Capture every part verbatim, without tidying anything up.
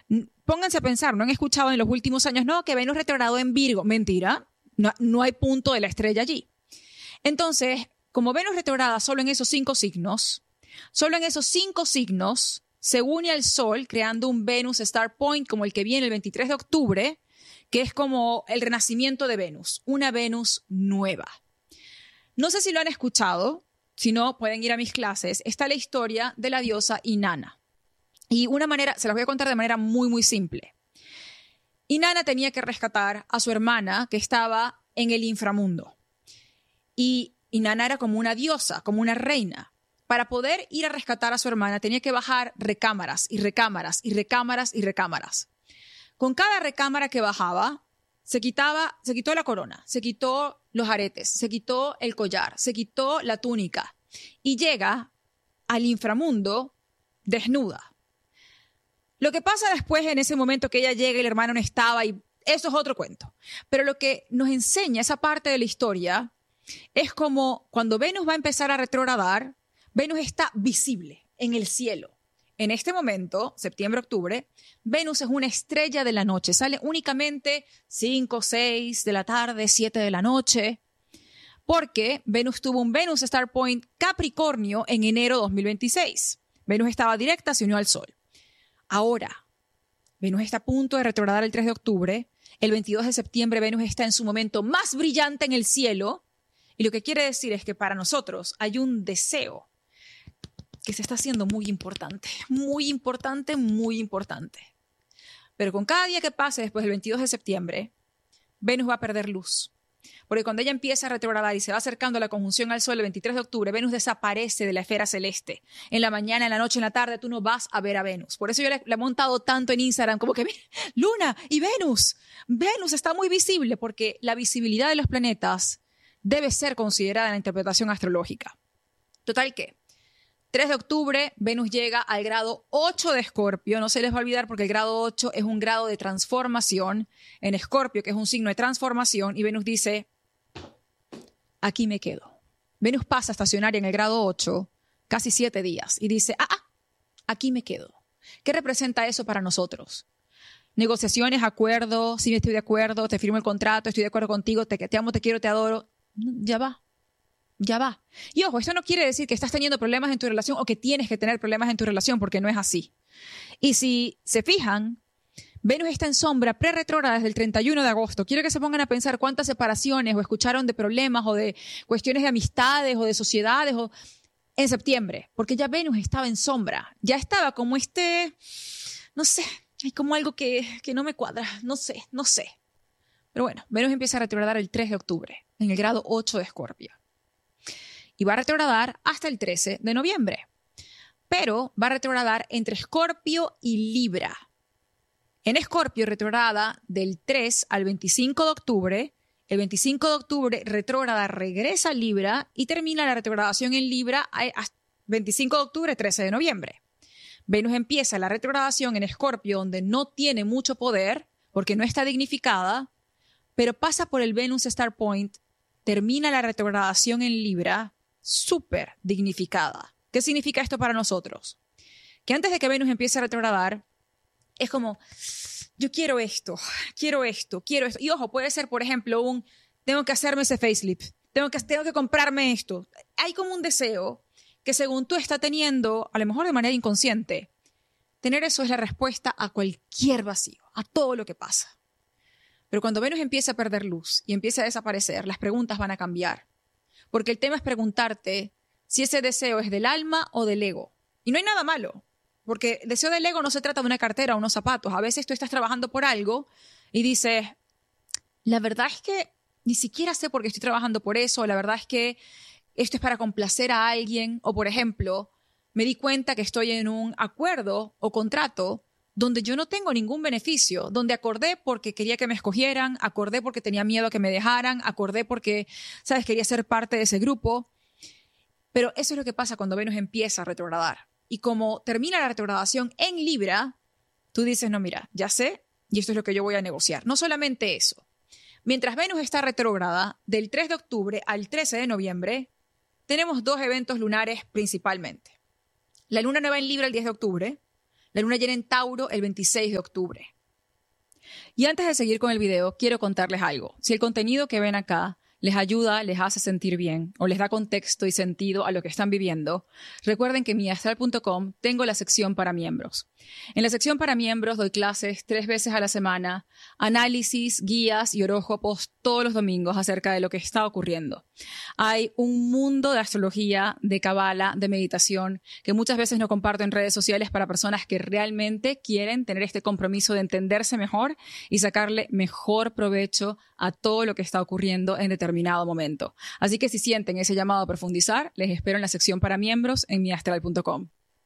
Pónganse a pensar, ¿no han escuchado en los últimos años, no, que Venus retrogradó en Virgo? Mentira, no, no hay punto de la estrella allí. Entonces, como Venus retrograda solo en esos cinco signos, solo en esos cinco signos se une al Sol creando un Venus Star Point como el que viene el veintitrés de octubre, que es como el renacimiento de Venus, una Venus nueva. No sé si lo han escuchado, si no pueden ir a mis clases, está la historia de la diosa Inanna. Y una manera, se las voy a contar de manera muy, muy simple. Inanna tenía que rescatar a su hermana que estaba en el inframundo. Y Inanna era como una diosa, como una reina. Para poder ir a rescatar a su hermana tenía que bajar recámaras y recámaras y recámaras y recámaras. Con cada recámara que bajaba, se quitaba, se quitó la corona, se quitó los aretes, se quitó el collar, se quitó la túnica y llega al inframundo desnuda. Lo que pasa después en ese momento que ella llega y el hermano no estaba, y eso es otro cuento. Pero lo que nos enseña esa parte de la historia es como cuando Venus va a empezar a retrogradar, Venus está visible en el cielo. En este momento, septiembre-octubre, Venus es una estrella de la noche. Sale únicamente cinco, seis de la tarde, siete de la noche, porque Venus tuvo un Venus Star Point Capricornio en enero de dos mil veintiséis. Venus estaba directa, se unió al Sol. Ahora, Venus está a punto de retrogradar el tres de octubre. El veintidós de septiembre, Venus está en su momento más brillante en el cielo. Y lo que quiere decir es que para nosotros hay un deseo que se está haciendo muy importante, muy importante, muy importante. Pero con cada día que pase después del veintidós de septiembre, Venus va a perder luz. Porque cuando ella empieza a retrogradar y se va acercando a la conjunción al Sol el veintitrés de octubre, Venus desaparece de la esfera celeste. En la mañana, en la noche, en la tarde, tú no vas a ver a Venus. Por eso yo le, le he montado tanto en Instagram, como que Luna y Venus. Venus está muy visible porque la visibilidad de los planetas debe ser considerada en la interpretación astrológica. Total que tres de octubre, Venus llega al grado ocho de Escorpio. No se les va a olvidar porque el grado ocho es un grado de transformación en Escorpio, que es un signo de transformación. Y Venus dice, aquí me quedo. Venus pasa estacionaria en el grado ocho casi siete días y dice, ah, ah, aquí me quedo. ¿Qué representa eso para nosotros? Negociaciones, acuerdos, sí estoy de acuerdo, te firmo el contrato, estoy de acuerdo contigo, te, te amo, te quiero, te adoro. Ya va. Ya va. Y ojo, esto no quiere decir que estás teniendo problemas en tu relación o que tienes que tener problemas en tu relación, porque no es así. Y si se fijan, Venus está en sombra pre-retrógrada desde el treinta y uno de agosto. Quiero que se pongan a pensar cuántas separaciones o escucharon de problemas o de cuestiones de amistades o de sociedades o en septiembre, porque ya Venus estaba en sombra. Ya estaba como este, no sé, hay como algo que, que no me cuadra, no sé, no sé. Pero bueno, Venus empieza a retrogradar el tres de octubre en el grado ocho de Escorpio. Y va a retrogradar hasta el trece de noviembre. Pero va a retrogradar entre Escorpio y Libra. En Escorpio retrograda del tres al veinticinco de octubre. El veinticinco de octubre retrógrada regresa a Libra y termina la retrogradación en Libra hasta veinticinco de octubre, trece de noviembre. Venus empieza la retrogradación en Escorpio, donde no tiene mucho poder porque no está dignificada, pero pasa por el Venus Star Point, termina la retrogradación en Libra súper dignificada. ¿Qué significa esto para nosotros? Que antes de que Venus empiece a retrogradar, es como, yo quiero esto, quiero esto, quiero esto. Y ojo, puede ser, por ejemplo, un, tengo que hacerme ese facelift, tengo que, tengo que comprarme esto. Hay como un deseo que según tú estás teniendo, a lo mejor de manera inconsciente, tener eso es la respuesta a cualquier vacío, a todo lo que pasa. Pero cuando Venus empieza a perder luz y empieza a desaparecer, las preguntas van a cambiar. Porque el tema es preguntarte si ese deseo es del alma o del ego. Y no hay nada malo, porque el deseo del ego no se trata de una cartera o unos zapatos. A veces tú estás trabajando por algo y dices, la verdad es que ni siquiera sé por qué estoy trabajando por eso, la verdad es que esto es para complacer a alguien. O, por ejemplo, me di cuenta que estoy en un acuerdo o contrato donde yo no tengo ningún beneficio, donde acordé porque quería que me escogieran, acordé porque tenía miedo a que me dejaran, acordé porque, ¿sabes?, quería ser parte de ese grupo. Pero eso es lo que pasa cuando Venus empieza a retrogradar. Y como termina la retrogradación en Libra, tú dices, no, mira, ya sé, y esto es lo que yo voy a negociar. No solamente eso. Mientras Venus está retrógrada, del tres de octubre al trece de noviembre, tenemos dos eventos lunares principalmente. La luna nueva en Libra el diez de octubre, La luna llena en Tauro el veintiséis de octubre. Y antes de seguir con el video, quiero contarles algo. Si el contenido que ven acá les ayuda, les hace sentir bien o les da contexto y sentido a lo que están viviendo, recuerden que en mi astral punto com tengo la sección para miembros. En la sección para miembros doy clases tres veces a la semana, análisis, guías y horóscopos todos los domingos acerca de lo que está ocurriendo. Hay un mundo de astrología, de cabala, de meditación, que muchas veces no comparto en redes sociales para personas que realmente quieren tener este compromiso de entenderse mejor y sacarle mejor provecho a todo lo que está ocurriendo en determinado momento. Así que si sienten ese llamado a profundizar, les espero en la sección para miembros en mi astral punto com.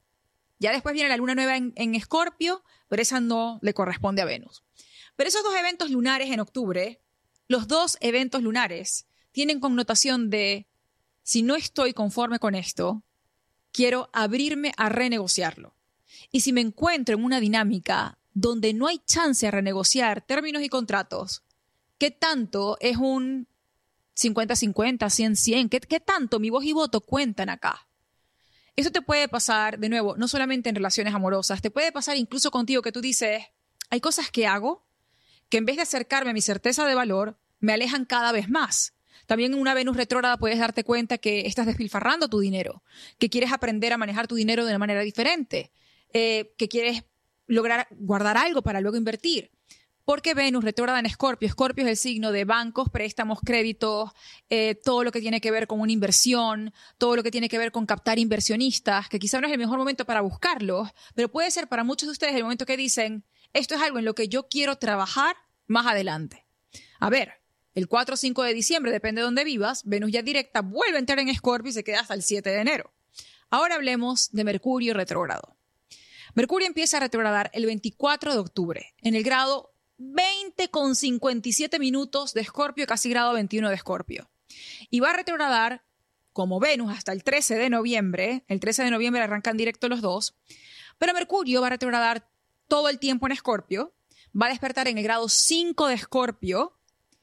Ya después viene la luna nueva en, en Escorpio, pero esa no le corresponde a Venus. Pero esos dos eventos lunares en octubre, los dos eventos lunares, tienen connotación de, si no estoy conforme con esto, quiero abrirme a renegociarlo. Y si me encuentro en una dinámica donde no hay chance a renegociar términos y contratos, ¿qué tanto es un cincuenta cincuenta, cien cien? ¿Qué, qué tanto mi voz y voto cuentan acá? Eso te puede pasar, de nuevo, no solamente en relaciones amorosas, te puede pasar incluso contigo que tú dices, hay cosas que hago que en vez de acercarme a mi certeza de valor, me alejan cada vez más. También en una Venus retrógrada puedes darte cuenta que estás despilfarrando tu dinero, que quieres aprender a manejar tu dinero de una manera diferente, eh, que quieres lograr guardar algo para luego invertir. Porque Venus retrógrada en Escorpio. Escorpio es el signo de bancos, préstamos, créditos, eh, todo lo que tiene que ver con una inversión, todo lo que tiene que ver con captar inversionistas, que quizá no es el mejor momento para buscarlos, pero puede ser para muchos de ustedes el momento que dicen, esto es algo en lo que yo quiero trabajar más adelante. A ver, el cuatro o cinco de diciembre, depende de dónde vivas, Venus ya directa vuelve a entrar en Escorpio y se queda hasta el siete de enero. Ahora hablemos de Mercurio retrógrado. Mercurio empieza a retrogradar el veinticuatro de octubre, en el grado veinte con cincuenta y siete minutos de Escorpio, casi grado veintiuno de Escorpio. Y va a retrogradar como Venus hasta el trece de noviembre. El trece de noviembre arrancan directo los dos. Pero Mercurio va a retrogradar todo el tiempo en Escorpio. Va a despertar en el grado cinco de Escorpio.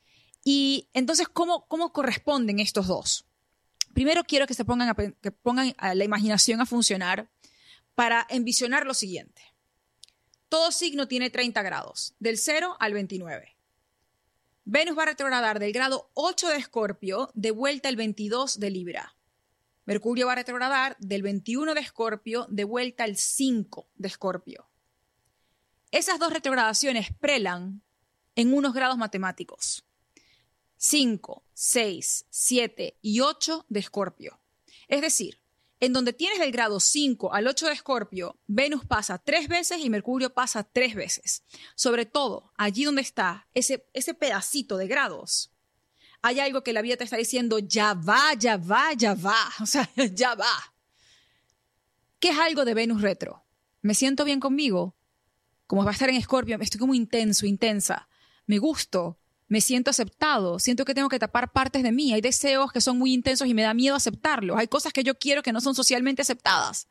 Y entonces, ¿cómo, cómo corresponden estos dos? Primero quiero que se pongan, a, que pongan a la imaginación a funcionar para envisionar lo siguiente. Todo signo tiene treinta grados, del cero al veintinueve. Venus va a retrogradar del grado ocho de Escorpio de vuelta al veintidós de Libra. Mercurio va a retrogradar del veintiuno de Escorpio de vuelta al cinco de Escorpio. Esas dos retrogradaciones prelan en unos grados matemáticos. cinco, seis, siete y ocho de Escorpio. Es decir, en donde tienes del grado cinco al ocho de Escorpio, Venus pasa tres veces y Mercurio pasa tres veces. Sobre todo, allí donde está ese, ese pedacito de grados, hay algo que la vida te está diciendo, ya va, ya va, ya va. O sea, ya va. ¿Qué es algo de Venus retro? ¿Me siento bien conmigo? Como va a estar en Escorpio, estoy como intenso, intensa. Me gusto. Me siento aceptado, siento que tengo que tapar partes de mí. Hay deseos que son muy intensos y me da miedo aceptarlos. Hay cosas que yo quiero que no son socialmente aceptadas.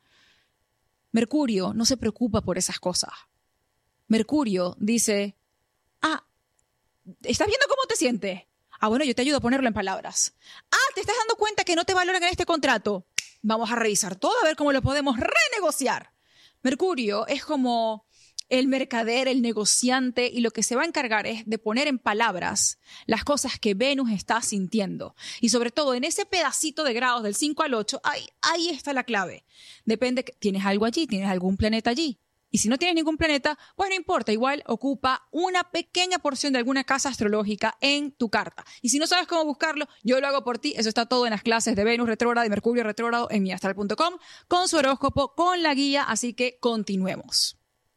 Mercurio no se preocupa por esas cosas. Mercurio dice, ah, ¿estás viendo cómo te sientes? Ah, bueno, yo te ayudo a ponerlo en palabras. Ah, ¿te estás dando cuenta que no te valoran en este contrato? Vamos a revisar todo a ver cómo lo podemos renegociar. Mercurio es como el mercader, el negociante, y lo que se va a encargar es de poner en palabras las cosas que Venus está sintiendo. Y sobre todo en ese pedacito de grados del cinco al ocho, ahí, ahí está la clave. Depende, ¿tienes algo allí? ¿Tienes algún planeta allí? Y si no tienes ningún planeta, pues no importa, igual ocupa una pequeña porción de alguna casa astrológica en tu carta. Y si no sabes cómo buscarlo, yo lo hago por ti. Eso está todo en las clases de Venus retrógrado y Mercurio retrógrado en mi astral punto com, con su horóscopo, con la guía, así que continuemos.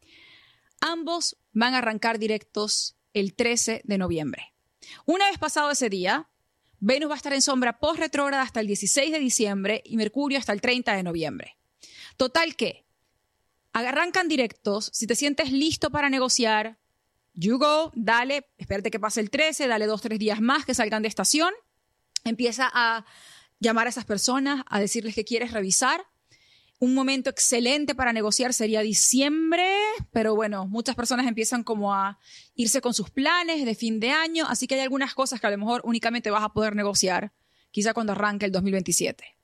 Ambos van a arrancar directos el trece de noviembre. Una vez pasado ese día, Venus va a estar en sombra post-retrógrada hasta el dieciséis de diciembre y Mercurio hasta el treinta de noviembre. Total que arrancan directos. Si te sientes listo para negociar, you go, dale, espérate que pase el trece, dale dos, tres días más que salgan de estación. Empieza a llamar a esas personas, a decirles que quieres revisar. Un momento excelente para negociar sería diciembre, pero bueno, muchas personas empiezan como a irse con sus planes de fin de año, así que hay algunas cosas que a lo mejor únicamente vas a poder negociar, quizá cuando arranque el dos mil veintisiete.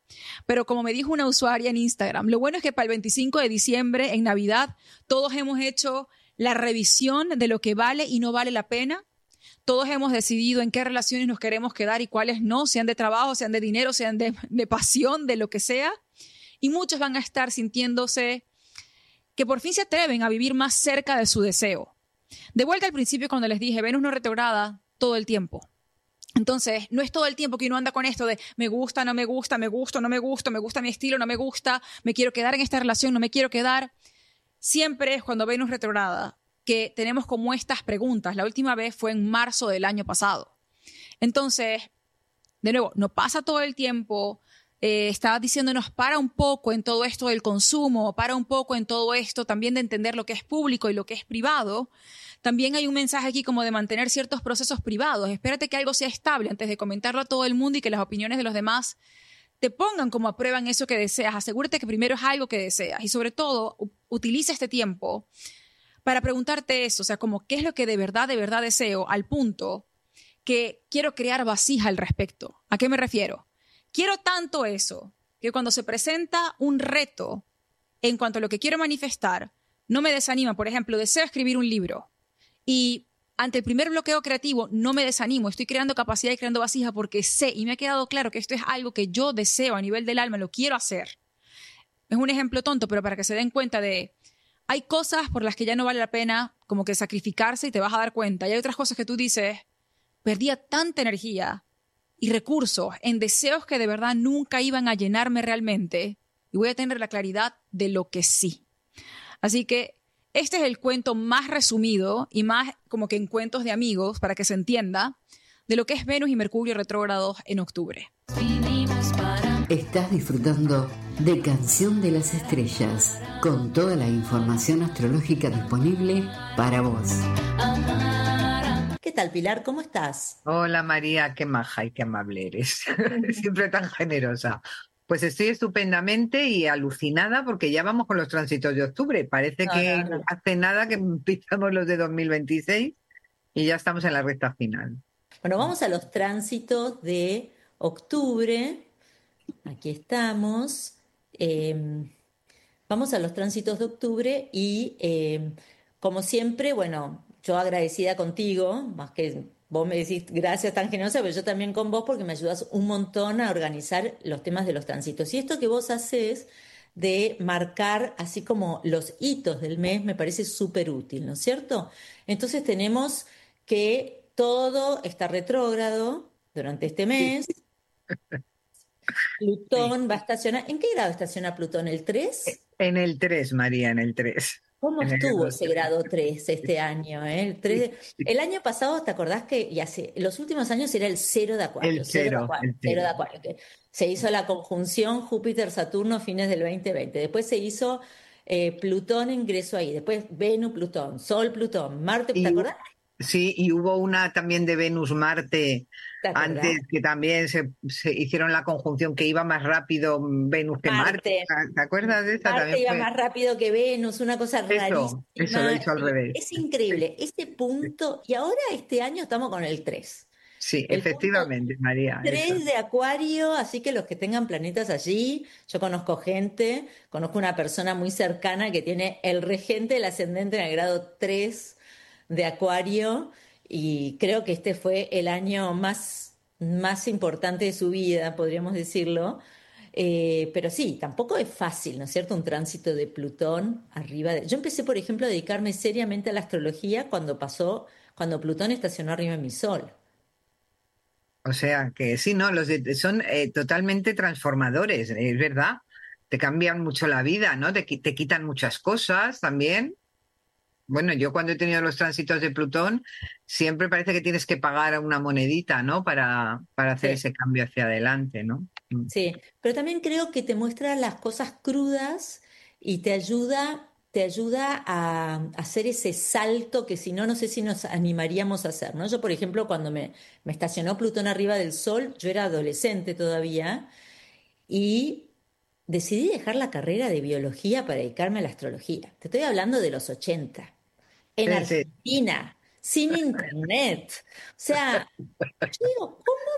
Pero como me dijo una usuaria en Instagram, lo bueno es que para el veinticinco de diciembre, en Navidad, todos hemos hecho la revisión de lo que vale y no vale la pena. Todos hemos decidido en qué relaciones nos queremos quedar y cuáles no, sean de trabajo, sean de dinero, sean de, de pasión, de lo que sea. Y muchos van a estar sintiéndose que por fin se atreven a vivir más cerca de su deseo. De vuelta al principio cuando les dije, Venus no retrograda todo el tiempo. Entonces, no es todo el tiempo que uno anda con esto de me gusta, no me gusta, me gusta, no me gusta, me gusta mi estilo, no me gusta, me quiero quedar en esta relación, no me quiero quedar. Siempre es cuando Venus retrograda que tenemos como estas preguntas. La última vez fue en marzo del año pasado. Entonces, de nuevo, no pasa todo el tiempo. Eh, está diciéndonos para un poco en todo esto del consumo, para un poco en todo esto también de entender lo que es público y lo que es privado. También hay un mensaje aquí como de mantener ciertos procesos privados. Espérate que algo sea estable antes de comentarlo a todo el mundo y que las opiniones de los demás te pongan como a prueba en eso que deseas. Asegúrate que primero es algo que deseas y sobre todo utiliza este tiempo para preguntarte eso, o sea, como qué es lo que de verdad, de verdad deseo al punto que quiero crear vasija al respecto. ¿A qué me refiero? Quiero tanto eso que cuando se presenta un reto en cuanto a lo que quiero manifestar, no me desanima. Por ejemplo, deseo escribir un libro y ante el primer bloqueo creativo no me desanimo. Estoy creando capacidad y creando vasija porque sé y me ha quedado claro que esto es algo que yo deseo a nivel del alma, lo quiero hacer. Es un ejemplo tonto, pero para que se den cuenta de hay cosas por las que ya no vale la pena como que sacrificarse y te vas a dar cuenta. Y hay otras cosas que tú dices, perdía tanta energía y recursos en deseos que de verdad nunca iban a llenarme realmente y voy a tener la claridad de lo que sí. Así que este es el cuento más resumido y más como que en cuentos de amigos para que se entienda de lo que es Venus y Mercurio retrógrados en octubre. Estás disfrutando de Canción de las Estrellas con toda la información astrológica disponible para vos. ¿Qué tal, Pilar? ¿Cómo estás? Hola María, qué maja y qué amable eres. Siempre tan generosa. Pues estoy estupendamente y alucinada porque ya vamos con los tránsitos de octubre. Parece No, que no, no. hace nada que empezamos los de dos mil veintiséis y ya estamos en la recta final. Bueno, vamos a los tránsitos de octubre. Aquí estamos. Eh, vamos a los tránsitos de octubre y, eh, como siempre, bueno, yo agradecida contigo, más que vos me decís gracias tan generosa, pero yo también con vos porque me ayudas un montón a organizar los temas de los tránsitos. Y esto que vos haces de marcar así como los hitos del mes me parece súper útil, ¿no es cierto? Entonces tenemos que todo está retrógrado durante este mes. Plutón Sí. va a estacionar. ¿En qué grado estaciona Plutón? ¿El tres? En el tres, María, en el tres. ¿Cómo En el estuvo grado ese tres. grado tres este año? ¿eh? El, tres de- el año pasado, ¿te acordás que y hace, los últimos años era el cero de Acuario? El Cero de cero, Acuario, el cero de cero. Acuario, que se hizo la conjunción Júpiter-Saturno a fines del veinte veinte. Después se hizo eh, Plutón, ingresó ahí. Después Venus-Plutón, Sol-Plutón, Marte, ¿te Y acordás? sí, y hubo una también de Venus-Marte ¿Te acordás? antes que también se, se hicieron la conjunción que iba más rápido Venus que Marte. Marte. ¿Te acuerdas de esa? Marte También iba fue más rápido que Venus, una cosa eso, eso lo rarísima. hizo al Y revés. es increíble, ese punto. Y ahora este año estamos con el tres. Sí, El punto efectivamente, María, eso. tres de Acuario, así que los que tengan planetas allí, yo conozco gente, conozco una persona muy cercana que tiene el regente del ascendente en el grado tres de Acuario y creo que este fue el año más, más importante de su vida, podríamos decirlo. Eh, pero sí, tampoco es fácil, ¿no es cierto? Un tránsito de Plutón arriba de... Yo empecé, por ejemplo, a dedicarme seriamente a la astrología cuando pasó, cuando Plutón estacionó arriba de mi Sol. O sea que sí, no, los de- son eh, totalmente transformadores, es verdad. Te cambian mucho la vida, ¿no? Te, qui- te quitan muchas cosas también. Bueno, yo cuando he tenido los tránsitos de Plutón, siempre parece que tienes que pagar una monedita, ¿no? Para, para hacer Sí. ese cambio hacia adelante, ¿no? Mm. Sí, pero también creo que te muestra las cosas crudas y te ayuda, te ayuda a hacer ese salto que si no, no sé si nos animaríamos a hacer, ¿no? Yo, por ejemplo, cuando me, me estacionó Plutón arriba del Sol, yo era adolescente todavía y decidí dejar la carrera de biología para dedicarme a la astrología. Te estoy hablando de los ochenta, en Sí, sí. Argentina, sin internet. O sea, yo digo, ¿cómo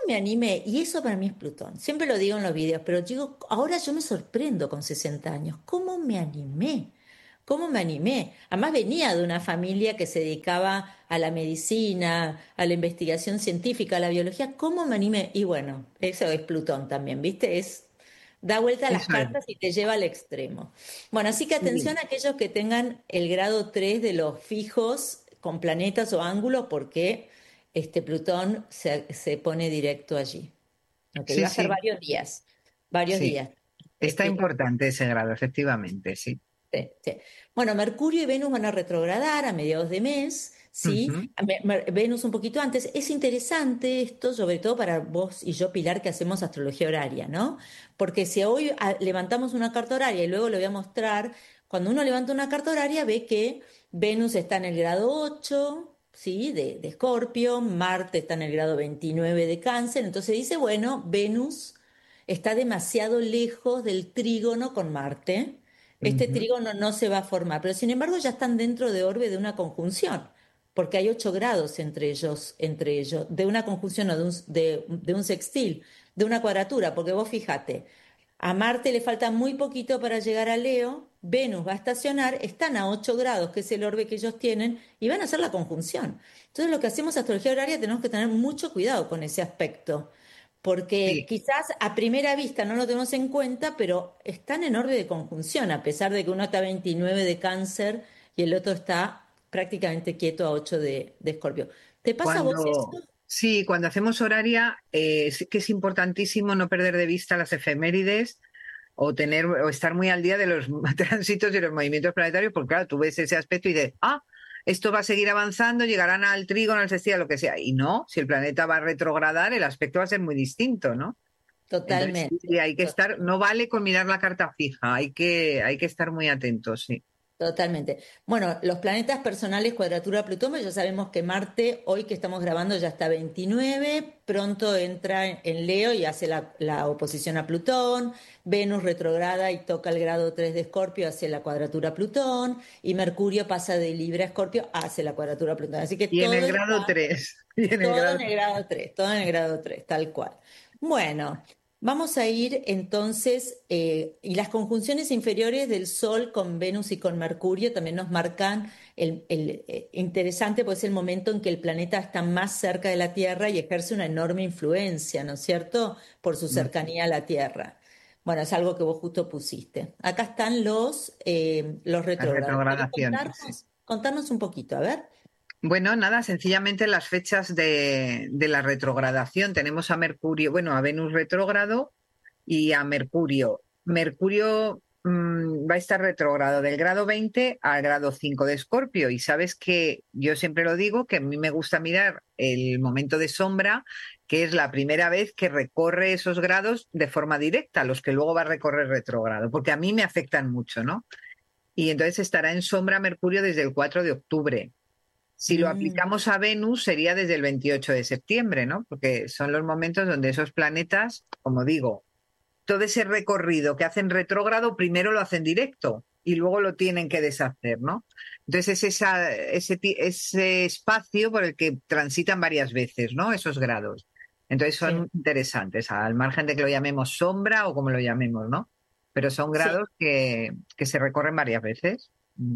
me animé? Y eso para mí es Plutón. Siempre lo digo en los videos, pero digo, ahora yo me sorprendo con sesenta años. ¿Cómo me animé? ¿Cómo me animé? Además venía de una familia que se dedicaba a la medicina, a la investigación científica, a la biología. ¿Cómo me animé? Y bueno, eso es Plutón también, ¿viste? Es, da vuelta a las Eso es. cartas y te lleva al extremo. Bueno, así que Sí, atención a aquellos que tengan el grado tres de los fijos con planetas o ángulos, porque este Plutón se, se pone directo allí. Ok, va sí, a estar sí, varios días, varios sí. días. Está Este, importante ese grado, efectivamente, sí. Sí, sí. Bueno, Mercurio y Venus van a retrogradar a mediados de mes, ¿sí? Ujú. A me- Mer- Venus un poquito antes. Es interesante esto, sobre todo para vos y yo, Pilar, que hacemos astrología horaria, ¿no? Porque si hoy ah, levantamos una carta horaria y luego lo voy a mostrar, cuando uno levanta una carta horaria ve que Venus está en el grado ocho, ¿sí? De, de Escorpio, Marte está en el grado veintinueve de Cáncer, entonces dice, bueno, Venus está demasiado lejos del trígono con Marte. Este Ujú. trígono no se va a formar, pero sin embargo ya están dentro de orbe de una conjunción, porque hay ocho grados entre ellos, entre ellos, de una conjunción o de un, de, de un sextil, de una cuadratura, porque vos fíjate, a Marte le falta muy poquito para llegar a Leo, Venus va a estacionar, están a ocho grados, que es el orbe que ellos tienen, y van a hacer la conjunción. Entonces lo que hacemos astrología horaria tenemos que tener mucho cuidado con ese aspecto porque Sí, quizás a primera vista no lo tenemos en cuenta, pero están en orden de conjunción, a pesar de que uno está a veintinueve de Cáncer y el otro está prácticamente quieto a ocho de, de Escorpio. ¿Te pasa a vos eso? cuando, sí, cuando hacemos horaria, eh, sí que es importantísimo no perder de vista las efemérides o tener o estar muy al día de los tránsitos y los movimientos planetarios, porque claro, tú ves ese aspecto y dices, ah, esto va a seguir avanzando, llegarán al trígono, al sextil, a lo que sea. Y no, si el planeta va a retrogradar, el aspecto va a ser muy distinto, ¿no? Entonces, Totalmente. sí, hay que estar, no vale con mirar la carta fija, hay que, hay que estar muy atentos, sí. Totalmente. Bueno, los planetas personales, cuadratura Plutón, pues ya sabemos que Marte, hoy que estamos grabando, ya está veintinueve, pronto entra en en Leo y hace la, la oposición a Plutón, Venus retrograda y toca el grado tres de Escorpio, hace la cuadratura a Plutón, y Mercurio pasa de Libra a Escorpio, hace la cuadratura a Plutón. Así que Y en todo el grado está, tres y en el todo grado en el grado tres, todo en el grado tres, tal cual. Bueno. Vamos a ir entonces, eh, y las conjunciones inferiores del Sol con Venus y con Mercurio también nos marcan el, el, eh, interesante, pues es el momento en que el planeta está más cerca de la Tierra y ejerce una enorme influencia, ¿no es cierto?, por su cercanía a la Tierra. Bueno, es algo que vos justo pusiste. Acá están los, eh, los las retrógrados. ¿Querés retrogradaciones, sí. contarnos, contarnos un poquito? A ver. Bueno, nada, sencillamente las fechas de, de la retrogradación. Tenemos a Mercurio, bueno, a Venus retrógrado y a Mercurio. Mercurio mm, va a estar retrógrado del grado veinte al grado cinco de Escorpio. Y sabes que yo siempre lo digo, que a mí me gusta mirar el momento de sombra, que es la primera vez que recorre esos grados de forma directa, los que luego va a recorrer retrógrado, porque a mí me afectan mucho, ¿no? Y entonces estará en sombra Mercurio desde el cuatro de octubre. Si lo Mm, aplicamos a Venus sería desde el veintiocho de septiembre, ¿no? Porque son los momentos donde esos planetas, como digo, todo ese recorrido que hacen retrógrado, primero lo hacen directo y luego lo tienen que deshacer, ¿no? Entonces es esa, ese, ese espacio por el que transitan varias veces, ¿no? Esos grados. Entonces sí, son interesantes, al margen de que lo llamemos sombra o como lo llamemos, ¿no? Pero son sí. grados que, que se recorren varias veces.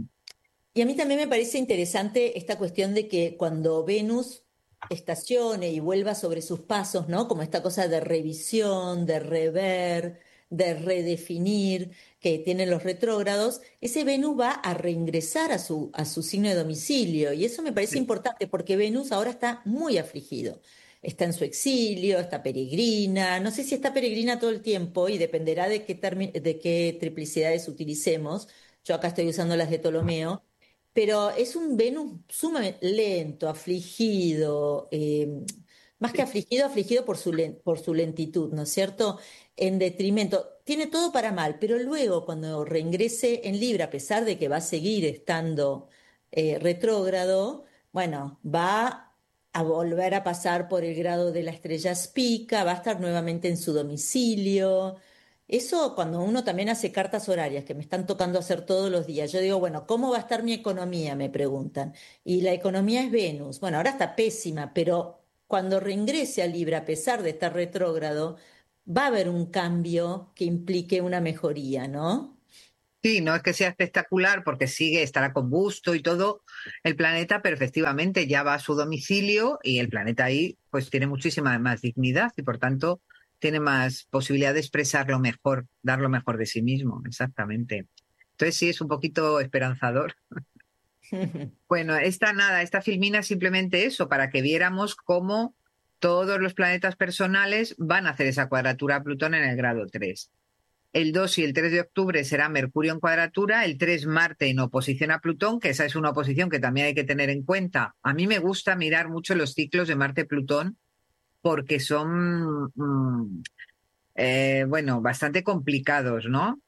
Y a mí también me parece interesante esta cuestión de que cuando Venus estacione y vuelva sobre sus pasos, ¿no? Como esta cosa de revisión, de rever, de redefinir que tienen los retrógrados, ese Venus va a reingresar a su, a su signo de domicilio. Y eso me parece Sí. importante porque Venus ahora está muy afligido. Está en su exilio, está peregrina, no sé si está peregrina todo el tiempo y dependerá de qué, termi- de qué triplicidades utilicemos. Yo acá estoy usando las de Ptolomeo, pero es un Venus sumamente lento, afligido, eh, más que afligido, afligido por su, len- por su lentitud, ¿no es cierto? En detrimento, tiene todo para mal, pero luego cuando reingrese en Libra, a pesar de que va a seguir estando eh, retrógrado, bueno, va a volver a pasar por el grado de la estrella Spica, va a estar nuevamente en su domicilio. Eso cuando uno también hace cartas horarias que me están tocando hacer todos los días, yo digo, bueno, ¿cómo va a estar mi economía? Me preguntan. Y la economía es Venus. Bueno, ahora está pésima, pero cuando reingrese a Libra, a pesar de estar retrógrado, va a haber un cambio que implique una mejoría, ¿no? Sí, no es que sea espectacular porque sigue, estará con busto y todo el planeta, pero efectivamente ya va a su domicilio y el planeta ahí pues tiene muchísima más dignidad y por tanto tiene más posibilidad de expresar lo mejor, dar lo mejor de sí mismo, exactamente. Entonces sí, es un poquito esperanzador. Bueno, esta nada, esta filmina es simplemente eso, para que viéramos cómo todos los planetas personales van a hacer esa cuadratura a Plutón en el grado tres. El dos y el tres de octubre será Mercurio en cuadratura, el tres Marte en oposición a Plutón, que esa es una oposición que también hay que tener en cuenta. A mí me gusta mirar mucho los ciclos de Marte-Plutón porque son, mm, eh, bueno, bastante complicados, ¿no?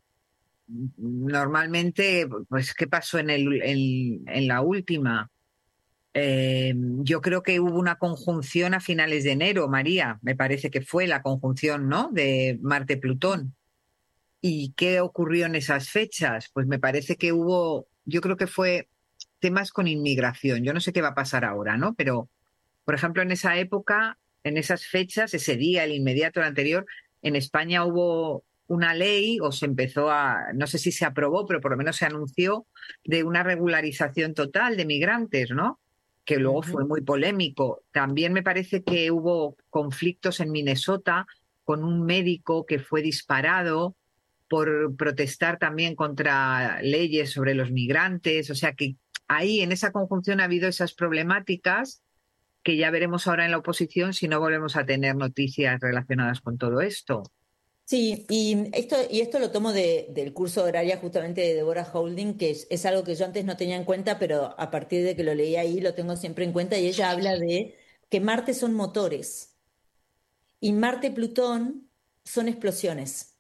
Normalmente, pues, ¿qué pasó en, el, en, en la última? Eh, yo creo que hubo una conjunción a finales de enero, María, me parece que fue la conjunción, ¿no? De Marte-Plutón. ¿Y qué ocurrió en esas fechas? Pues me parece que hubo, yo creo que fue temas con inmigración. Yo no sé qué va a pasar ahora, ¿no? Pero, por ejemplo, en esa época, en esas fechas, ese día, el inmediato, el anterior, en España hubo una ley o se empezó a, no sé si se aprobó, pero por lo menos se anunció de una regularización total de migrantes, ¿no? Que luego Ujú. fue muy polémico. También me parece que hubo conflictos en Minnesota con un médico que fue disparado por protestar también contra leyes sobre los migrantes. O sea que ahí en esa conjunción ha habido esas problemáticas que ya veremos ahora en la oposición si no volvemos a tener noticias relacionadas con todo esto. Sí, y esto, y esto lo tomo de- del curso de horaria justamente de Deborah Holding, que es, es algo que yo antes no tenía en cuenta, pero a partir de que lo leí ahí lo tengo siempre en cuenta, y ella habla de que Marte son motores y Marte-Plutón son explosiones.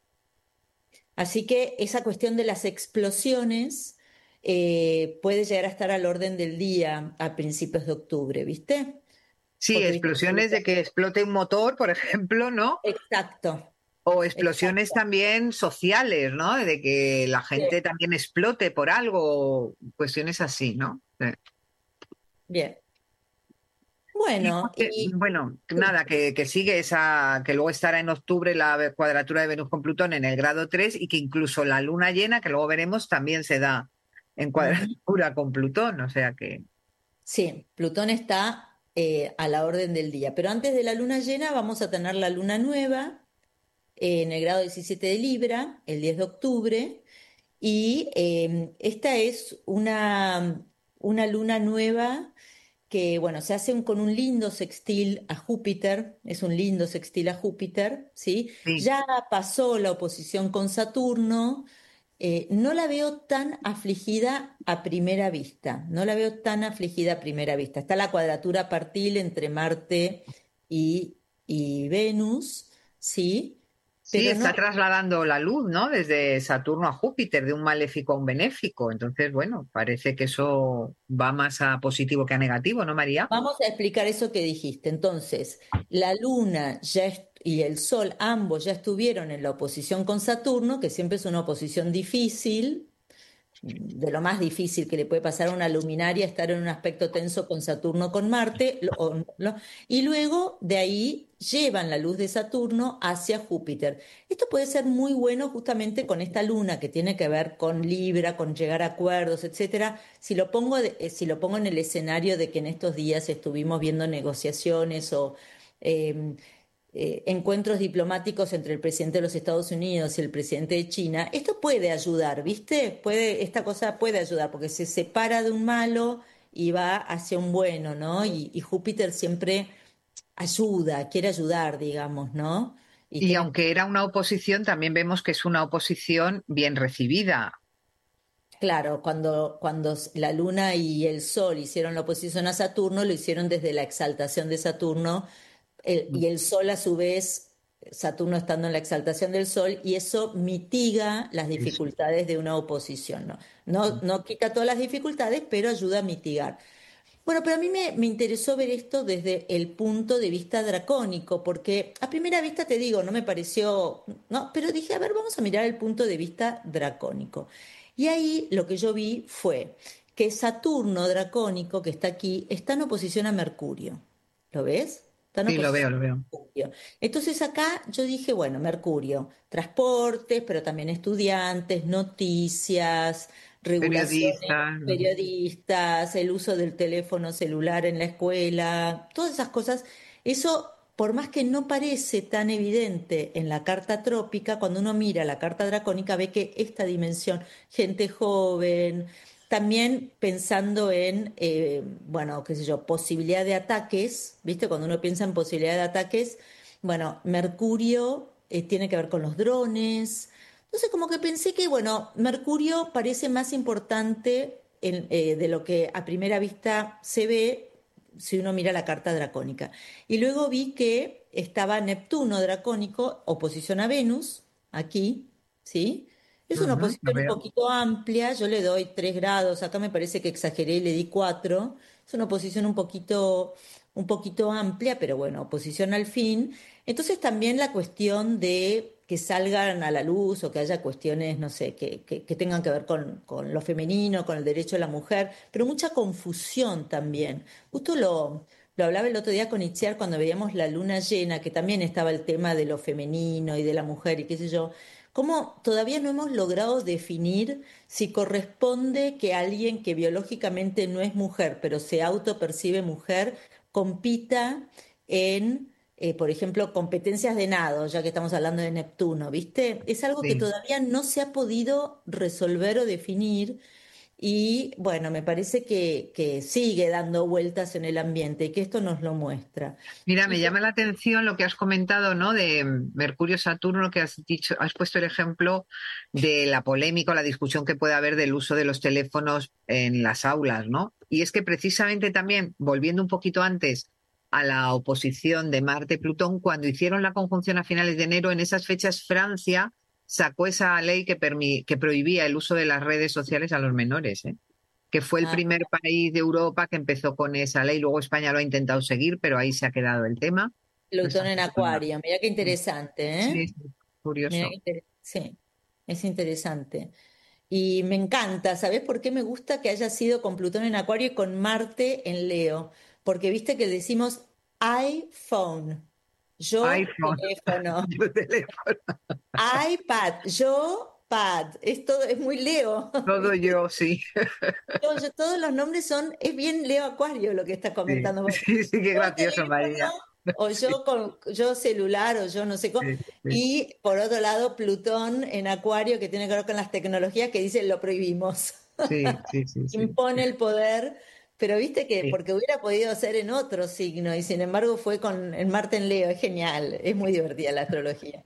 Así que esa cuestión de las explosiones eh, puede llegar a estar al orden del día a principios de octubre, ¿viste? Sí, Porque viste que- explosiones de que explote un motor, por ejemplo, ¿no? Exacto, O explosiones exacto. también sociales, ¿no? De que la Sí. gente también explote por algo, cuestiones así, ¿no? Sí. Bien. Y Bueno, que, y bueno, sí. nada, que, que sigue esa, que luego estará en octubre la cuadratura de Venus con Plutón en el grado tres y que incluso la luna llena, que luego veremos, también se da en Ujú. cuadratura con Plutón, o sea que Sí, Plutón está eh, a la orden del día. Pero antes de la luna llena vamos a tener la luna nueva eh, en el grado diecisiete de Libra, el diez de octubre. Y eh, esta es una, una luna nueva que, bueno, se hace un- con un lindo sextil a Júpiter, es un lindo sextil a Júpiter, ¿sí? sí. Ya pasó la oposición con Saturno, eh, no la veo tan afligida a primera vista, no la veo tan afligida a primera vista. Está la cuadratura partil entre Marte y, y Venus, ¿sí? Sí, Pero no. está trasladando la luz, ¿no? Desde Saturno a Júpiter, de un maléfico a un benéfico. Entonces, bueno, parece que eso va más a positivo que a negativo, ¿no, María? Vamos a explicar eso que dijiste. Entonces, la Luna ya est- y el Sol, ambos ya estuvieron en la oposición con Saturno, que siempre es una oposición difícil, de lo más difícil que le puede pasar a una luminaria, estar en un aspecto tenso con Saturno, con Marte, lo- o- lo- y luego de ahí llevan la luz de Saturno hacia Júpiter. Esto puede ser muy bueno justamente con esta luna que tiene que ver con Libra, con llegar a acuerdos, etcétera. Si lo pongo, de- eh, si lo pongo en el escenario de que en estos días estuvimos viendo negociaciones o eh, eh, encuentros diplomáticos entre el presidente de los Estados Unidos y el presidente de China, esto puede ayudar, ¿viste? Puede, esta cosa puede ayudar porque se separa de un malo y va hacia un bueno, ¿no? Y, y Júpiter siempre ayuda, quiere ayudar, digamos, ¿no? Y Y tiene, aunque era una oposición, también vemos que es una oposición bien recibida. claro, cuando, cuando la Luna y el Sol hicieron la oposición a Saturno, lo hicieron desde la exaltación de Saturno. El- y el Sol a su vez, Saturno estando en la exaltación del Sol, y eso mitiga las Eso. dificultades de una oposición, ¿no? No, no quita todas las dificultades, pero ayuda a mitigar. Bueno, pero a mí me, me interesó ver esto desde el punto de vista dracónico, porque a primera vista te digo, no me pareció, no, pero dije, a ver, vamos a mirar el punto de vista dracónico. Y ahí lo que yo vi fue que Saturno dracónico, que está aquí, está en oposición a Mercurio. ¿Lo ves? Está en Sí, lo oposición veo, lo veo. a Mercurio. Entonces acá yo dije, bueno, Mercurio, transportes, pero también estudiantes, noticias, regulaciones, Periodistas, ¿no? periodistas, el uso del teléfono celular en la escuela, todas esas cosas. Eso, por más que no parece tan evidente en la carta trópica, cuando uno mira la carta dracónica ve que esta dimensión, gente joven, también pensando en, eh, bueno, qué sé yo, posibilidad de ataques, ¿viste? Cuando uno piensa en posibilidad de ataques, bueno, Mercurio eh, tiene que ver con los drones. Entonces, como que pensé que, bueno, Mercurio parece más importante en, eh, de lo que a primera vista se ve si uno mira la carta dracónica. Y luego vi que estaba Neptuno dracónico, oposición a Venus, aquí, ¿sí? Es una Ujú, lo oposición un veo. poquito amplia, yo le doy tres grados, acá me parece que exageré y le di cuatro. Es una oposición un poquito, un poquito amplia, pero bueno, oposición al fin. Entonces también la cuestión de que salgan a la luz o que haya cuestiones, no sé, que, que, que tengan que ver con, con lo femenino, con el derecho de la mujer, pero mucha confusión también. Justo lo, lo hablaba el otro día con Itziar cuando veíamos la luna llena, que también estaba el tema de lo femenino y de la mujer y qué sé yo. Cómo todavía no hemos logrado definir si corresponde que alguien que biológicamente no es mujer, pero se autopercibe mujer, compita en, eh, por ejemplo, competencias de nado, ya que estamos hablando de Neptuno, ¿viste? Es algo que Sí. todavía no se ha podido resolver o definir y bueno, me parece que, que sigue dando vueltas en el ambiente y que esto nos lo muestra. Mira, Y me llama la atención lo que has comentado, ¿no? De Mercurio-Saturno, que has dicho, has puesto el ejemplo de la polémica o la discusión que puede haber del uso de los teléfonos en las aulas, ¿no? Y es que precisamente también, volviendo un poquito antes a la oposición de Marte-Plutón, cuando hicieron la conjunción a finales de enero, en esas fechas Francia sacó esa ley que, permi- que prohibía el uso de las redes sociales a los menores, ¿eh? Que fue el ah, primer país de Europa que empezó con esa ley. Luego España lo ha intentado seguir, pero ahí se ha quedado el tema. No se Plutón ha en hecho nada. Acuario, mira qué interesante, ¿eh? Sí, sí, Mira curioso. qué inter- sí, es interesante. Y me encanta, ¿sabes por qué me gusta que haya sido con Plutón en Acuario y con Marte en Leo? Porque viste que decimos iPhone, yo iPhone, teléfono, yo teléfono, iPad, yo pad, es todo, es muy Leo, todo ¿viste? yo, sí. Todos, todos los nombres son, es bien Leo Acuario lo que está Sí, comentando vos. sí, sí, qué Yo gracioso, teléfono, María. o Sí, yo con yo celular, o yo no sé cómo. sí, sí, Y por otro lado, Plutón en Acuario, que tiene que ver con las tecnologías, que dice lo prohibimos. sí, sí, sí, sí, Impone el poder, pero viste que, sí. porque hubiera podido ser en otro signo, y sin embargo fue con el Marte en Leo, es genial, es muy divertida la astrología.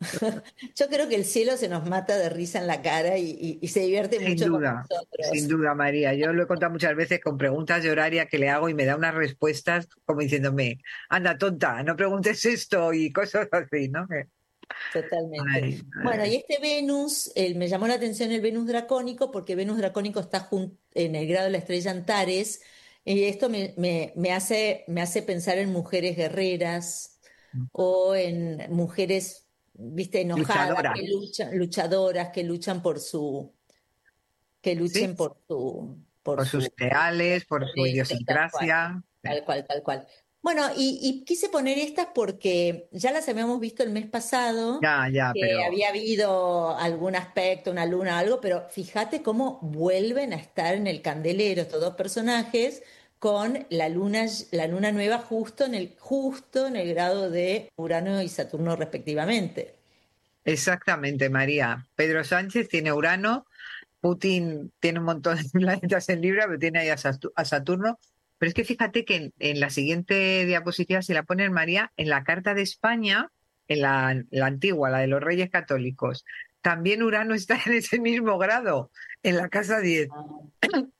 Yo creo que el cielo se nos mata de risa en la cara y, y- y se divierte Sin mucho con duda, sin nosotros. duda, María. Yo lo he contado muchas veces con preguntas de horaria que le hago y me da unas respuestas como diciéndome, anda, tonta, no preguntes esto y cosas así, ¿no? Que- Totalmente. Ay, Bueno, y ay. este Venus, eh, me llamó la atención el Venus dracónico porque Venus dracónico está jun- en el grado de la estrella Antares y esto me, me- me hace, me hace pensar en mujeres guerreras o en mujeres, viste, enojadas, Luchadora, que luchan, luchadoras, que luchan por su, que ¿sí? luchen por su, por Por sus su ideales, por su progreso, tal cual. idiosincrasia. Sí. Tal cual, tal cual. Bueno, y, y quise poner estas porque ya las habíamos visto el mes pasado, Ya, ya, que pero había habido algún aspecto, una luna, algo, pero fíjate cómo vuelven a estar en el candelero estos dos personajes con la luna, la luna nueva justo en el, justo en el grado de Urano y Saturno respectivamente. exactamente, María. Pedro Sánchez tiene Urano, Putin tiene un montón de planetas en Libra, pero tiene ahí a Satu- a Saturno. Pero es que fíjate que en, en la siguiente diapositiva, si la ponen María, en la Carta de España, en la, la antigua, la de los Reyes Católicos, también Urano está en ese mismo grado, en la casa diez, Ah,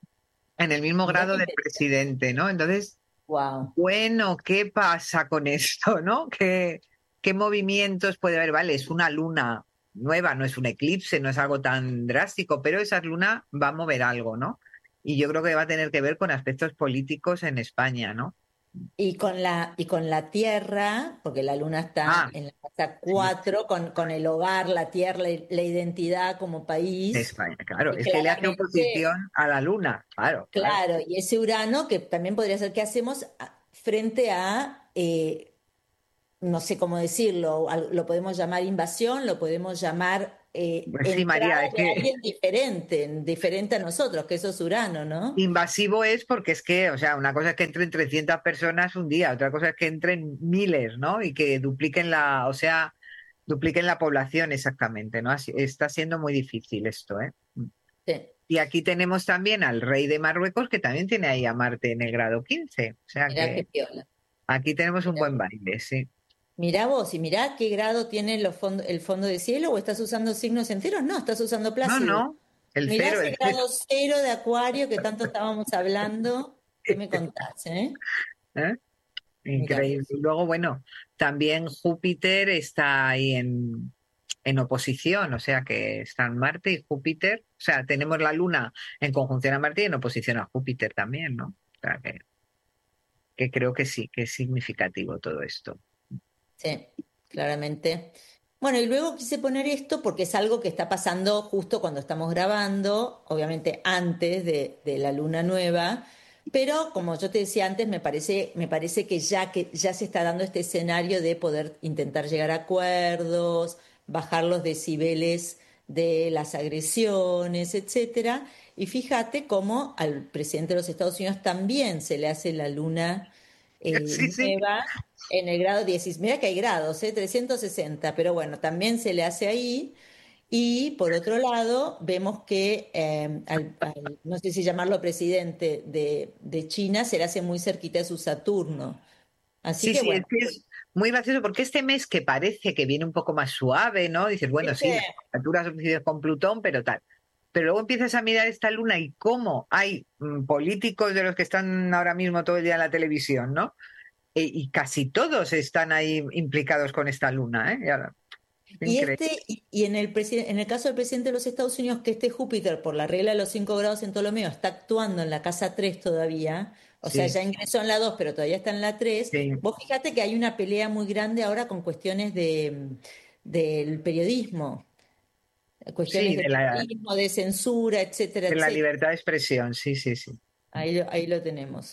en el mismo mirá grado qué del interesante. presidente, ¿no? Entonces, Wow. bueno, ¿qué pasa con esto, no? ¿Qué, qué movimientos puede haber? Vale, es una luna nueva, no es un eclipse, no es algo tan drástico, pero esa luna va a mover algo, ¿no? Y yo creo que va a tener que ver con aspectos políticos en España, ¿no? Y con la, y con la tierra, porque la luna está Ah, en la casa sí, cuatro con, con el hogar, la tierra, la, la identidad como país, España, claro, y es que le hace claramente, oposición a la luna, claro, claro. claro, y ese Urano, que también podría ser, ¿qué hacemos? frente a, eh, no sé cómo decirlo, al- lo podemos llamar invasión, lo podemos llamar eh, Pues sí, María, entrada es de que alguien diferente, diferente a nosotros, que eso es Urano, ¿no? invasivo es porque es que, o sea, una cosa es que entren trescientas personas un día, otra cosa es que entren miles, ¿no? Y que dupliquen la, o sea, dupliquen la población exactamente, ¿no? Así, está siendo muy difícil esto, ¿eh? Sí. Y aquí tenemos también al rey de Marruecos, que también tiene ahí a Marte en el grado quince. O sea Mirá qué que piola. aquí tenemos un Mirá buen vos. baile, sí. Mirá vos, y mirá qué grado tiene los fondo- el fondo de cielo, o estás usando signos enteros, no, estás usando No, Plácido. no, el Mirá cero, ese el cero. grado cero de Acuario que tanto estábamos hablando, ¿qué me contás, eh? ¿Eh? Mirá Increíble. vos. Y luego, bueno, también Júpiter está ahí en, en oposición, o sea que están Marte y Júpiter. O sea, tenemos la Luna en conjunción a Marte y en oposición a Júpiter también, ¿no? O sea que, que creo que sí, que es significativo todo esto. Sí, claramente. Bueno, y luego quise poner esto porque es algo que está pasando justo cuando estamos grabando, obviamente antes de, de la luna nueva, pero como yo te decía antes, me parece, me parece que ya que ya se está dando este escenario de poder intentar llegar a acuerdos, bajar los decibeles de las agresiones, etcétera. Y fíjate cómo al presidente de los Estados Unidos también se le hace la luna eh, Sí, sí. nueva en el grado dieciséis. Mira que hay grados, ¿eh? trescientos sesenta, pero bueno, también se le hace ahí. Y por otro lado, vemos que, eh, al- al- no sé si llamarlo presidente de, de China, se le hace muy cerquita de su Saturno. Así Sí, que sí, es bueno, que es muy gracioso porque este mes que parece que viene un poco más suave, ¿no? Dices, bueno, sí, las ¿viste? temperaturas coinciden con Plutón, pero tal. Pero luego empiezas a mirar esta luna y cómo hay mm, políticos de los que están ahora mismo todo el día en la televisión, ¿no? E- y casi todos están ahí implicados con esta luna, ¿eh? Y ahora, Y increíble. este, y, y en el presiden- en el caso del presidente de los Estados Unidos, que este Júpiter, por la regla de los cinco grados en Ptolomeo, está actuando en la casa tres todavía, o sea, Sí, ya ingresó en la dos, pero todavía está en la tres. sí, Vos fíjate que hay una pelea muy grande ahora con cuestiones de, del periodismo, cuestiones sí, de de la, periodismo, de censura, etcétera, de la etcétera. libertad de expresión, sí, sí, sí. Ahí, lo- ahí lo tenemos.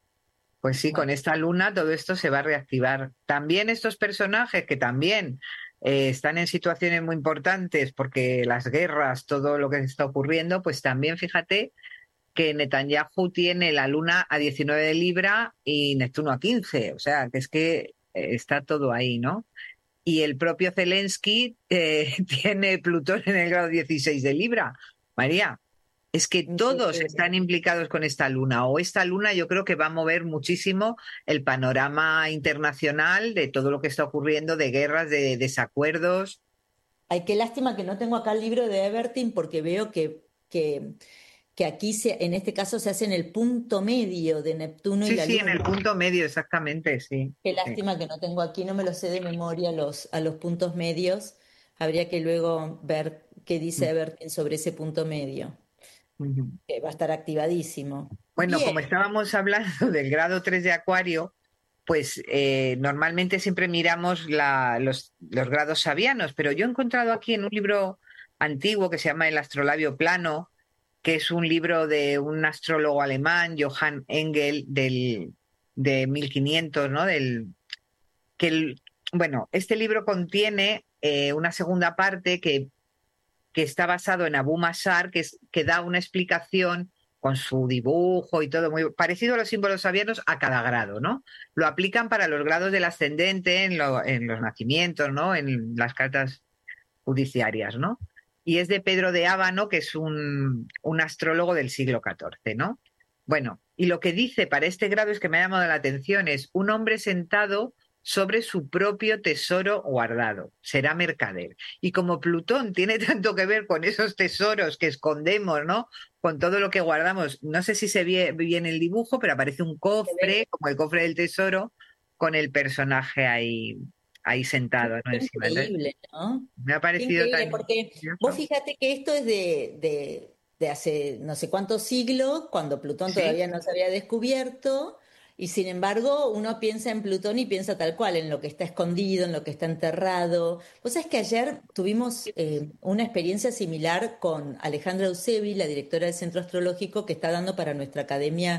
Pues sí, con Bueno, esta luna todo esto se va a reactivar. También estos personajes que también eh, están en situaciones muy importantes porque las guerras, todo lo que está ocurriendo, pues también fíjate que Netanyahu tiene la luna a diecinueve de Libra y Neptuno a quince. O sea, que es que eh, está todo ahí, ¿no? Y el propio Zelensky eh, tiene Plutón en el grado dieciséis de Libra. María, es que todos increíble. están implicados con esta luna, o esta luna yo creo que va a mover muchísimo el panorama internacional de todo lo que está ocurriendo, de guerras, de desacuerdos. Ay, qué lástima que no tengo acá el libro de Ebertin porque veo que, que, que aquí se, en este caso se hace en el punto medio de Neptuno y Sí, la sí, en Luna. el punto medio, exactamente, sí. Qué Sí. lástima que no tengo aquí, no me lo sé de memoria los, a los puntos medios. Habría que luego ver qué dice Ebertin sobre ese punto medio, Ujú. que va a estar activadísimo. Bueno, Bien, como estábamos hablando del grado tres de Acuario, pues eh, normalmente siempre miramos la- los, los grados sabianos, pero yo he encontrado aquí en un libro antiguo que se llama El astrolabio plano, que es un libro de un astrólogo alemán, Johann Engel, del, de mil quinientos, ¿no? Del, que el- bueno, este libro contiene eh, una segunda parte que, que está basado en Abu Masar, que, es, que da una explicación con su dibujo y todo, muy parecido a los símbolos sabianos a cada grado, ¿no? Lo aplican para los grados del ascendente en, lo- en los nacimientos, ¿no? En las cartas judiciarias, ¿no? Y es de Pedro de Ábano, que es un, un astrólogo del siglo catorce, ¿no? Bueno, y lo que dice para este grado es que me ha llamado la atención, es un hombre sentado sobre su propio tesoro guardado, será mercader. Y como Plutón tiene tanto que ver con esos tesoros que escondemos, ¿no? Con todo lo que guardamos, no sé si se ve bien el dibujo, pero aparece un se ve cofre, como el cofre del tesoro, con el personaje ahí, ahí sentado, ¿no? qué Encima. Entonces, increíble, ¿no? me ha Qué parecido increíble, tan porque vos curioso. fíjate que esto es de, de, de hace no sé cuántos siglos, cuando Plutón Sí, todavía no se había descubierto, y sin embargo uno piensa en Plutón y piensa tal cual, en lo que está escondido, en lo que está enterrado. Vos sabés que ayer tuvimos eh, una experiencia similar con Alejandra Eusebi, la directora del Centro Astrológico, que está dando para nuestra academia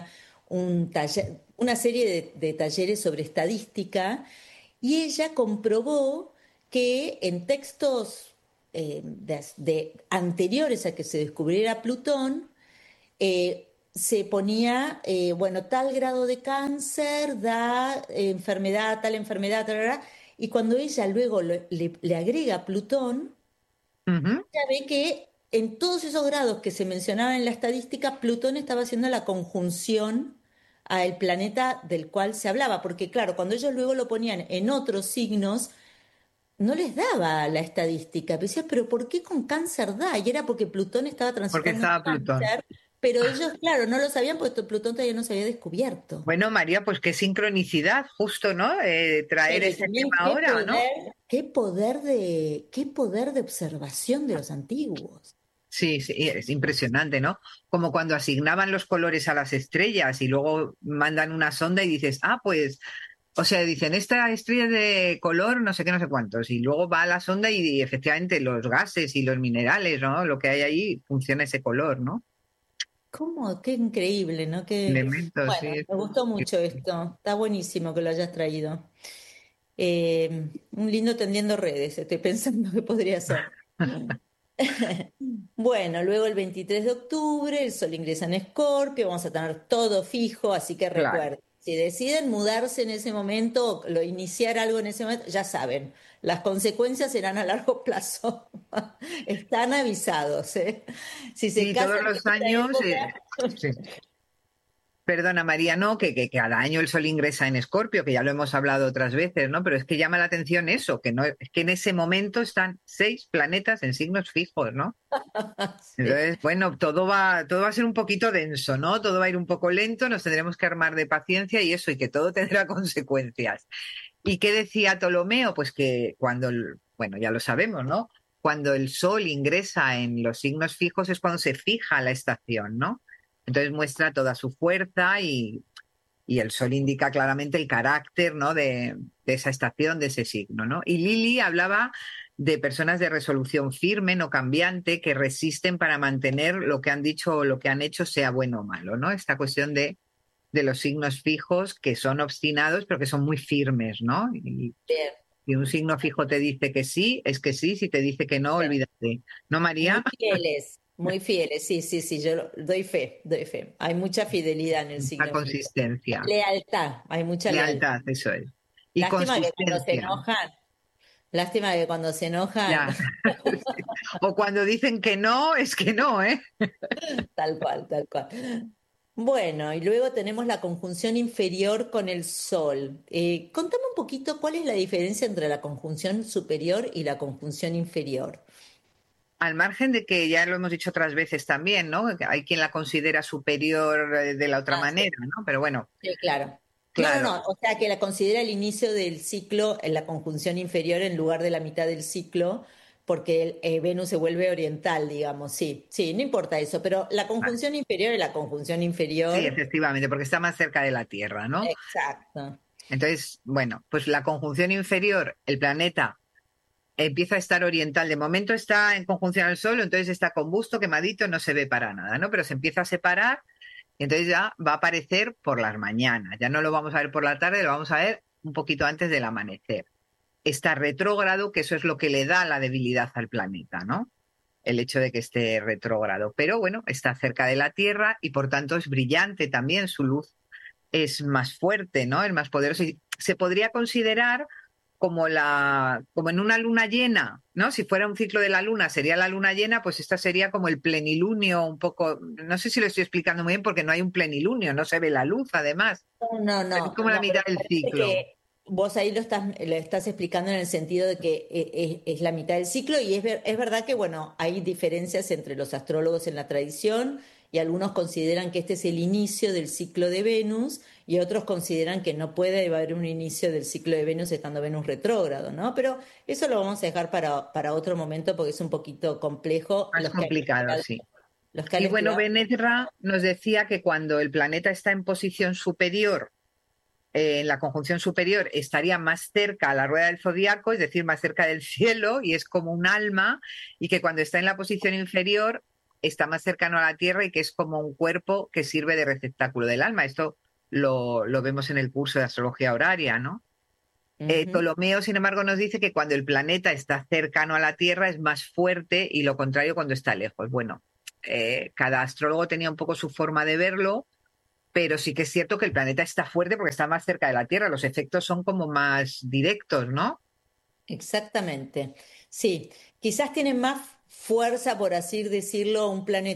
un taller, una serie de, de talleres sobre estadística y ella comprobó que en textos eh, de, de anteriores a que se descubriera Plutón, eh, se ponía, eh, bueno, tal grado de cáncer da eh, enfermedad, tal enfermedad, tal, tal, tal, y cuando ella luego lo- le, le agrega Plutón, Ujú. ella ve que en todos esos grados que se mencionaban en la estadística, Plutón estaba haciendo la conjunción al planeta del cual se hablaba, porque claro, cuando ellos luego lo ponían en otros signos, no les daba la estadística. Pero decía, pero ¿por qué con cáncer da? Y era porque Plutón estaba Porque transitando en estaba Plutón. cáncer, pero ellos, claro, no lo sabían porque Plutón todavía no se había descubierto. Bueno, María, pues qué sincronicidad, justo, ¿no? Eh, traer Pero y ese tema también qué ahora, ¿no? poder, qué poder de, qué poder de observación de los antiguos. Sí, sí, es impresionante, ¿no? Como cuando asignaban los colores a las estrellas y luego mandan una sonda y dices, ah, pues, o sea, dicen, esta estrella es de color no sé qué, no sé cuántos, y luego va a la sonda y, y efectivamente los gases y los minerales, ¿no? Lo que hay ahí funciona ese color, ¿no? ¿Cómo? Qué increíble, ¿no? Qué... Elementos, Bueno, sí. me gustó mucho esto. Está buenísimo que lo hayas traído. Eh, un lindo tendiendo redes, estoy pensando que podría ser. Bueno, luego el veintitrés de octubre el sol ingresa en Escorpio, vamos a tener todo fijo, así que Claro. recuerden, si deciden mudarse en ese momento o lo, iniciar algo en ese momento, ya saben, las consecuencias serán a largo plazo. Están avisados, ¿eh? Si se Sí, todos casan en los esta años, época, eh, sí. Perdona, María, no, que, que cada año el Sol ingresa en Escorpio, que ya lo hemos hablado otras veces, ¿no? Pero es que llama la atención eso, que no, es que en ese momento están seis planetas en signos fijos, ¿no? sí. Entonces, bueno, todo va, todo va a ser un poquito denso, ¿no? Todo va a ir un poco lento, nos tendremos que armar de paciencia y eso, y que todo tendrá consecuencias. ¿Y qué decía Ptolomeo? Pues que cuando, el- bueno, ya lo sabemos, ¿no? Cuando el Sol ingresa en los signos fijos es cuando se fija la estación, ¿no? Entonces muestra toda su fuerza y, y el Sol indica claramente el carácter, ¿no? de, de esa estación, de ese signo, ¿no? Y Lili hablaba de personas de resolución firme, no cambiante, que resisten para mantener lo que han dicho o lo que han hecho, sea bueno o malo, ¿no? Esta cuestión de, de los signos fijos que son obstinados, pero que son muy firmes, ¿no? Y Bien, si un signo fijo te dice que sí, es que sí, si te dice que no, bien. olvídate. ¿No, Muy María? fieles, muy fieles, sí, sí, sí, yo lo- doy fe, doy fe. Hay mucha fidelidad en el La signo fijo. consistencia, Lealtad, hay mucha lealtad. lealtad, eso es. Y Lástima que cuando se consistencia. enojan, lástima que cuando se enojan, Ya. O cuando dicen que no, es que no, ¿eh? tal cual, tal cual. Bueno, y luego tenemos la conjunción inferior con el Sol. Eh, contame un poquito cuál es la diferencia entre la conjunción superior y la conjunción inferior. Al margen de que ya lo hemos dicho otras veces también, ¿no? Que hay quien la considera superior eh, de la otra Ah, sí, manera, ¿no? Pero bueno, sí, claro. No, no, claro, no, o sea que la considera el inicio del ciclo en la conjunción inferior en lugar de la mitad del ciclo, porque el, eh, Venus se vuelve oriental, digamos, sí, sí, no importa eso, pero la vale. conjunción inferior es la conjunción Sí, inferior, efectivamente, porque está más cerca de la Tierra, ¿no? exacto. Entonces, bueno, pues la conjunción inferior, el planeta empieza a estar oriental. De momento está en conjunción al Sol, entonces está combusto, quemadito, no se ve para nada, ¿no? Pero se empieza a separar y entonces ya va a aparecer por las mañanas. Ya no lo vamos a ver por la tarde, lo vamos a ver un poquito antes del amanecer. Está retrógrado, que eso es lo que le da la debilidad al planeta, ¿no? El hecho de que esté retrógrado. Pero bueno, está cerca de la Tierra y por tanto es brillante también, su luz es más fuerte, ¿no? Es más poderoso. Y se podría considerar como la, como en una luna llena, ¿no? Si fuera un ciclo de la luna, sería la luna llena, pues esta sería como el plenilunio, un poco, no sé si lo estoy explicando muy bien porque no hay un plenilunio, no se ve la luz además. No, no, Es no, como la no, pero mitad me del parece ciclo. que vos ahí lo estás, lo estás explicando en el sentido de que eh, es, es la mitad del ciclo y es, ver- es verdad que, bueno, hay diferencias entre los astrólogos en la tradición y algunos consideran que este es el inicio del ciclo de Venus y otros consideran que no puede haber un inicio del ciclo de Venus estando Venus retrógrado, ¿no? Pero eso lo vamos a dejar para, para otro momento porque es un poquito complejo Más los que han complicado, estudiado, sí. los que han Y bueno, estudiado. Benezra nos decía que cuando el planeta está en posición superior, eh, en la conjunción superior, estaría más cerca a la rueda del zodiaco, es decir, más cerca del cielo, y es como un alma, y que cuando está en la posición inferior está más cercano a la Tierra y que es como un cuerpo que sirve de receptáculo del alma. Esto lo, lo vemos en el curso de astrología horaria, ¿no? Eh, Ujú. Ptolomeo, sin embargo, nos dice que cuando el planeta está cercano a la Tierra es más fuerte y lo contrario cuando está lejos. Bueno, eh, cada astrólogo tenía un poco su forma de verlo, pero sí que es cierto que el planeta está fuerte porque está más cerca de la Tierra. Los efectos son como más directos, ¿no? Exactamente. Sí, quizás tiene más fuerza, por así decirlo, un planeta